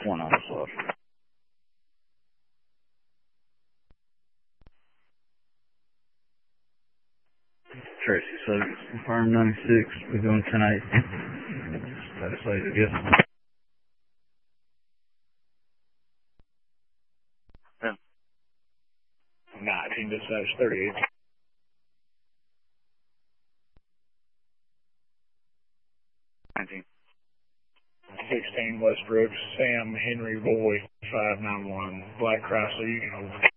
One on slow. Tracy, so confirm 96. We're doing 10-8. That's late, I guess. Yeah. 19 dispatch 38. 19. 16 Westbrook, Sam Henry Boy, 591, Black Chrysler, you can over.